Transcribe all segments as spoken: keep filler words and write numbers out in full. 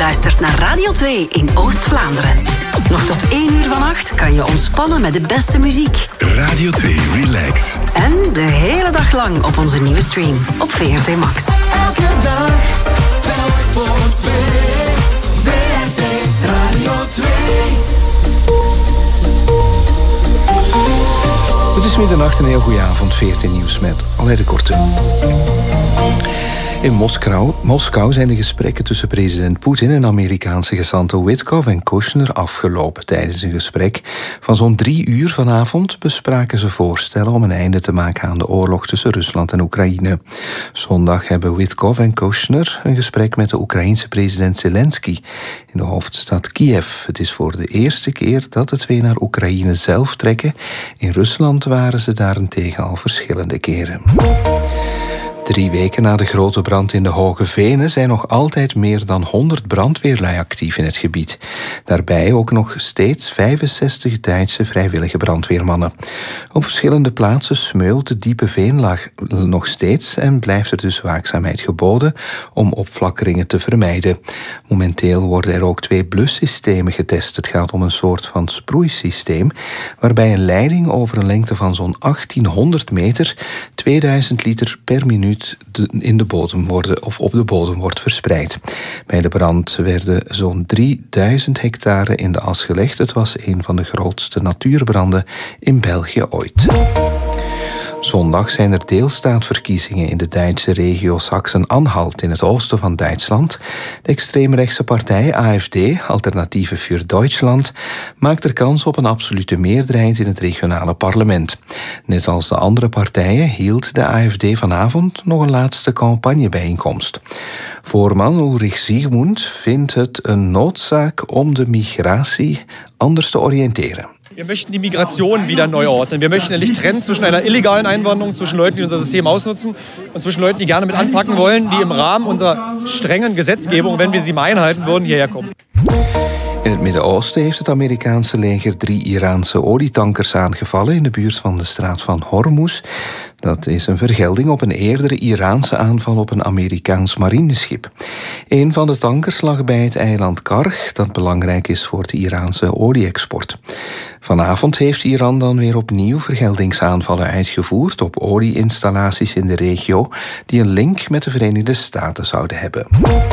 luistert naar Radio twee in Oost-Vlaanderen. Nog tot één uur vannacht kan je ontspannen met de beste muziek. Radio twee Relax. En de hele dag lang op onze nieuwe stream op V R T Max. Elke dag, telk voor twee. V R T Radio twee. Het is middernacht, een heel goede avond. V R T Nieuws met Alain de Korte. In Moskou, Moskou zijn de gesprekken tussen president Poetin en Amerikaanse gezanten Witkoff en Kushner afgelopen. Tijdens een gesprek van zo'n drie uur vanavond bespraken ze voorstellen om een einde te maken aan de oorlog tussen Rusland en Oekraïne. Zondag hebben Witkoff en Kushner een gesprek met de Oekraïense president Zelensky in de hoofdstad Kiev. Het is voor de eerste keer dat de twee naar Oekraïne zelf trekken. In Rusland waren ze daarentegen al verschillende keren. Drie weken na de grote brand in de Hoge Venen zijn nog altijd meer dan honderd brandweerlui actief in het gebied. Daarbij ook nog steeds vijfenzestig Duitse vrijwillige brandweermannen. Op verschillende plaatsen smeult de diepe veenlaag nog steeds en blijft er dus waakzaamheid geboden om opflakkeringen te vermijden. Momenteel worden er ook twee blussystemen getest. Het gaat om een soort van sproeisysteem waarbij een leiding over een lengte van zo'n achttienhonderd meter tweeduizend liter per minuut in de bodem worden of op de bodem wordt verspreid. Bij de brand werden zo'n drieduizend hectare in de as gelegd. Het was een van de grootste natuurbranden in België ooit. Zondag zijn er deelstaatverkiezingen in de Duitse regio Sachsen-Anhalt in het oosten van Duitsland. De extreemrechtse partij A F D, Alternatieve für Deutschland, maakt er kans op een absolute meerderheid in het regionale parlement. Net als de andere partijen hield de A F D vanavond nog een laatste campagnebijeenkomst. Voorman Ulrich Siegmund vindt het een noodzaak om de migratie anders te oriënteren. Wir möchten die Migration wieder neu ordnen. Wir möchten endlich trennen zwischen einer illegalen Einwanderung, zwischen Leuten, die unser System ausnutzen, und zwischen Leuten, die gerne mit anpacken wollen, die im Rahmen unserer strengen Gesetzgebung, wenn wir sie mal einhalten würden, hierher kommen. In het Midden-Oosten heeft het Amerikaanse leger drie Iraanse olietankers aangevallen in de buurt van de straat van Hormuz. Dat is een vergelding op een eerdere Iraanse aanval op een Amerikaans marineschip. Een van de tankers lag bij het eiland Karg, dat belangrijk is voor de Iraanse olie-export. Vanavond heeft Iran dan weer opnieuw vergeldingsaanvallen uitgevoerd op olie-installaties in de regio die een link met de Verenigde Staten zouden hebben.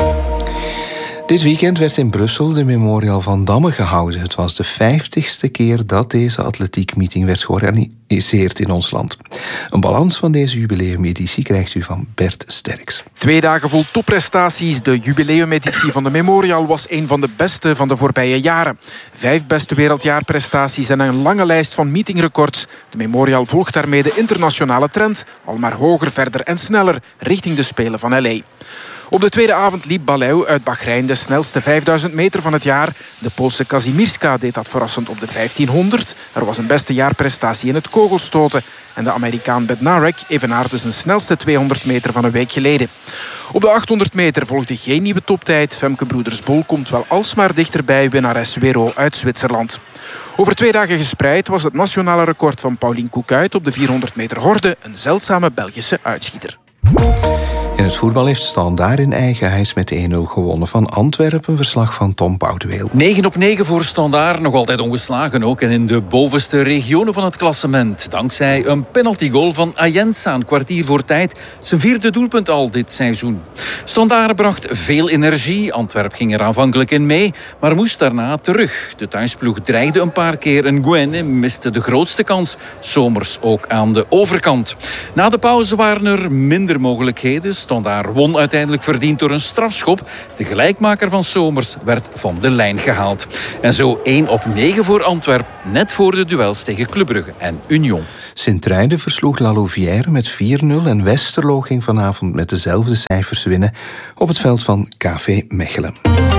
Dit weekend werd in Brussel de Memorial van Damme gehouden. Het was de vijftigste keer dat deze atletiekmeeting werd georganiseerd in ons land. Een balans van deze jubileumeditie krijgt u van Bert Sterks. Twee dagen vol topprestaties. De jubileumeditie van de Memorial was een van de beste van de voorbije jaren. Vijf beste wereldjaarprestaties en een lange lijst van meetingrecords. De Memorial volgt daarmee de internationale trend. Al maar hoger, verder en sneller richting de Spelen van L A. Op de tweede avond liep Baleu uit Bahrein de snelste vijfduizend meter van het jaar. De Poolse Kazimierska deed dat verrassend op de vijftienhonderd. Er was een beste jaarprestatie in het kogelstoten. En de Amerikaan Bednarek evenaarde zijn snelste tweehonderd meter van een week geleden. Op de achthonderd meter volgde geen nieuwe toptijd. Femke Broeders-Bol komt wel alsmaar dichterbij winnares Wero uit Zwitserland. Over twee dagen gespreid was het nationale record van Pauline Koekuit op de vierhonderd meter horde een zeldzame Belgische uitschieter. In het voetbal heeft Standaard in eigen huis met één nul gewonnen van Antwerpen. Verslag van Tom Boudeweel. negen op negen voor Standaard, nog altijd ongeslagen ook. En in de bovenste regionen van het klassement. Dankzij een penaltygoal van Ayensa, een kwartier voor tijd. Zijn vierde doelpunt al dit seizoen. Standaard bracht veel energie. Antwerp ging er aanvankelijk in mee, maar moest daarna terug. De thuisploeg dreigde een paar keer en Gouenne miste de grootste kans. Somers ook aan de overkant. Na de pauze waren er minder mogelijkheden. Standaard won uiteindelijk verdiend door een strafschop. De gelijkmaker van Somers werd van de lijn gehaald. En zo één op negen voor Antwerp, net voor de duels tegen Club Brugge en Union. Sint-Truiden versloeg La Louvière met vier nul en Westerlo ging vanavond met dezelfde cijfers winnen op het veld van K V Mechelen.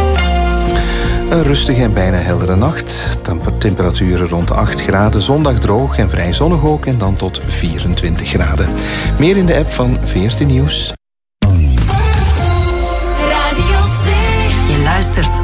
Een rustige en bijna heldere nacht. Temperaturen rond acht graden. Zondag droog en vrij zonnig ook. En dan tot vierentwintig graden. Meer in de app van V R T Nieuws. Je luistert